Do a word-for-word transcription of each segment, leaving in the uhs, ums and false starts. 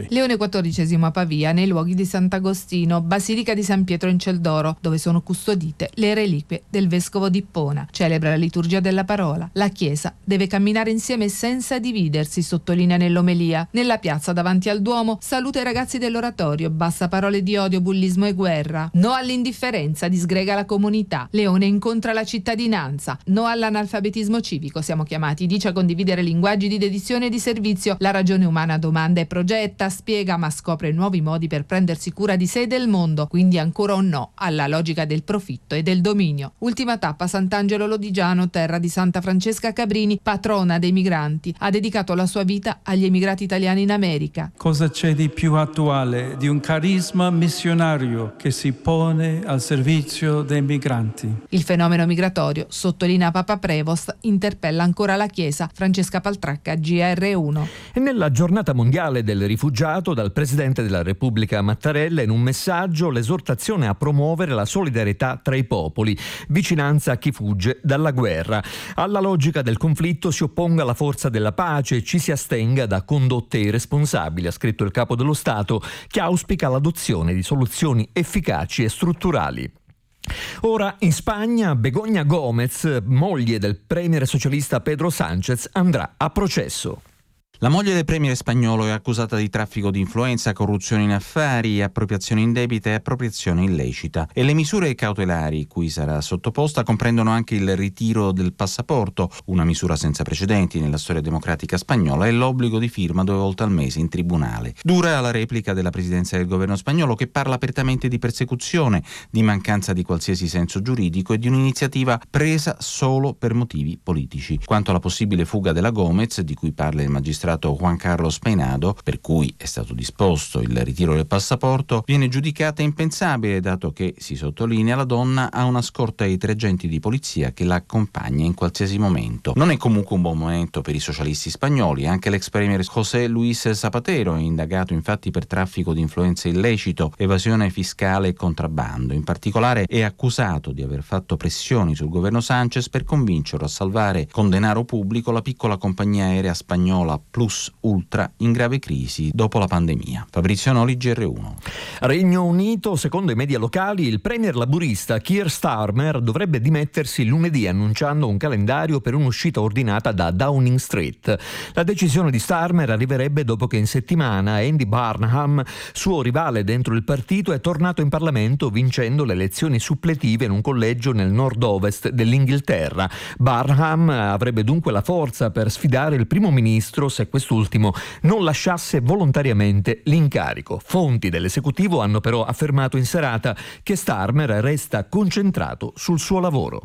sei. Leone quattordicesimo a Pavia, nei luoghi di Sant'Agostino, Basilica di San Pietro in Celdoro, dove sono custodite le reliquie del vescovo di Ippona. Celebra la liturgia della parola. La Chiesa deve camminare insieme senza dividersi, sottolinea nell'omelia. Nella piazza davanti al Duomo saluta i ragazzi dell'oratorio, basta parole di odio, bullismo e guerra. No all'indifferenza, disgrega la comunità. Leone incontra la cittadinanza. No all'analfabetismo civico, siamo chiamati, dice, a condividere linguaggi di dedizione e di servizio. La ragione umana domanda e progetta, spiega, ma scopre nuovi modi per prendersi cura di sé e del mondo, quindi ancora un no alla logica del profitto e del dominio. Ultima tappa, Sant'Angelo Lodigiano, terra di Santa Francesca Cabrini, patrona dei migranti. Ha dedicato la sua vita agli emigrati italiani in America. Cosa c'è di più attuale di un carisma missionario che si pone al servizio dei migranti? Il fenomeno migratorio, sottolinea Papa Prevost, interpella ancora la Chiesa. Francesca Paltracca, G R uno. E nella giornata mondiale del rifugiato, dal Presidente della Repubblica Mattarella, in un messaggio, l'esortazione a promuovere la solidarietà tra i popoli, vicinanza a chi fugge dalla guerra. Alla logica del conflitto si opponga la forza della pace e ci si astenga da condotte irresponsabili, ha scritto il Capo dello Stato, che auspica l'adozione di soluzioni efficaci e strutturali. Ora in Spagna Begoña Gómez, moglie del premier socialista Pedro Sánchez, andrà a processo. La moglie del premier spagnolo è accusata di traffico di influenza, corruzione in affari, appropriazione indebita e appropriazione illecita. E le misure cautelari cui sarà sottoposta comprendono anche il ritiro del passaporto, una misura senza precedenti nella storia democratica spagnola, e l'obbligo di firma due volte al mese in tribunale. Dura la replica della presidenza del governo spagnolo, che parla apertamente di persecuzione, di mancanza di qualsiasi senso giuridico e di un'iniziativa presa solo per motivi politici. Quanto alla possibile fuga della Gómez, di cui parla il magistrato Juan Carlos Peinado, per cui è stato disposto il ritiro del passaporto, viene giudicata impensabile, dato che, si sottolinea, la donna ha una scorta di tre agenti di polizia che la accompagna in qualsiasi momento. Non è comunque un buon momento per i socialisti spagnoli. Anche l'ex premier José Luis Zapatero è indagato infatti per traffico di influenza illecito, evasione fiscale e contrabbando. In particolare è accusato di aver fatto pressioni sul governo Sánchez per convincerlo a salvare con denaro pubblico la piccola compagnia aerea spagnola Plus Ultra, in grave crisi dopo la pandemia. Fabrizio Noli, G R uno. Regno Unito, secondo i media locali, il premier laburista Keir Starmer dovrebbe dimettersi lunedì, annunciando un calendario per un'uscita ordinata da Downing Street. La decisione di Starmer arriverebbe dopo che in settimana Andy Burnham, suo rivale dentro il partito, è tornato in Parlamento vincendo le elezioni suppletive in un collegio nel nord-ovest dell'Inghilterra. Burnham avrebbe dunque la forza per sfidare il primo ministro se quest'ultimo non lasciasse volontariamente l'incarico. Fonti dell'esecutivo hanno però affermato in serata che Starmer resta concentrato sul suo lavoro.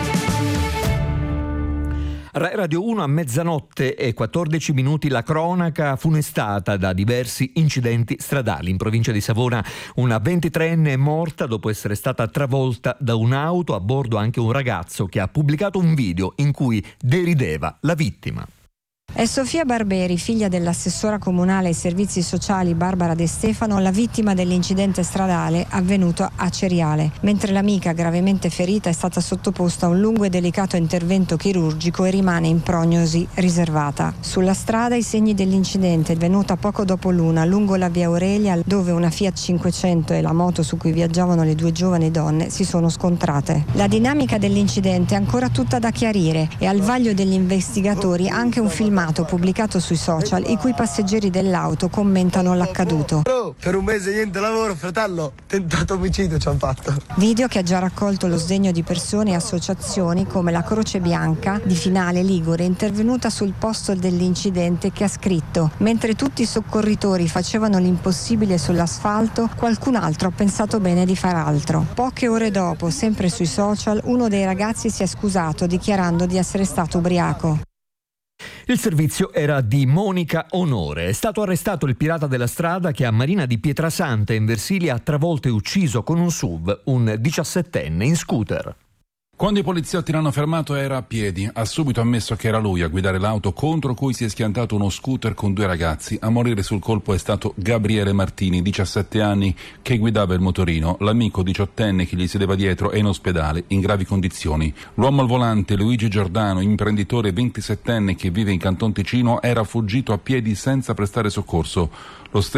Rai Radio uno, a mezzanotte e quattordici minuti, la cronaca funestata da diversi incidenti stradali. In provincia di Savona una ventitreenne è morta dopo essere stata travolta da un'auto, a bordo anche un ragazzo che ha pubblicato un video in cui derideva la vittima. È Sofia Barberi, figlia dell'assessora comunale ai servizi sociali Barbara De Stefano, la vittima dell'incidente stradale avvenuto a Ceriale, mentre l'amica, gravemente ferita, è stata sottoposta a un lungo e delicato intervento chirurgico e rimane in prognosi riservata. Sulla strada i segni dell'incidente, venuta poco dopo l'una lungo la via Aurelia, dove una Fiat cinquecento e la moto su cui viaggiavano le due giovani donne si sono scontrate. La dinamica dell'incidente è ancora tutta da chiarire e al vaglio degli investigatori anche un filmato pubblicato sui social, i cui passeggeri dell'auto commentano l'accaduto. Per un mese niente lavoro, fratello, tentato omicidio ci hanno fatto. Video che ha già raccolto lo sdegno di persone e associazioni come la Croce Bianca di Finale Ligure, intervenuta sul posto dell'incidente, che ha scritto: mentre tutti i soccorritori facevano l'impossibile sull'asfalto, qualcun altro ha pensato bene di far altro. Poche ore dopo, sempre sui social, uno dei ragazzi si è scusato dichiarando di essere stato ubriaco. Il servizio era di Monica Onore. È stato arrestato il pirata della strada che a Marina di Pietrasanta in Versilia ha travolto e ucciso con un S U V un diciassettenne in scooter. Quando i poliziotti l'hanno fermato era a piedi. Ha subito ammesso che era lui a guidare l'auto contro cui si è schiantato uno scooter con due ragazzi. A morire sul colpo è stato Gabriele Martini, diciassette anni, che guidava il motorino. L'amico diciottenne che gli sedeva dietro è in ospedale in gravi condizioni. L'uomo al volante, Luigi Giordano, imprenditore ventisettenne che vive in Canton Ticino, era fuggito a piedi senza prestare soccorso. Lo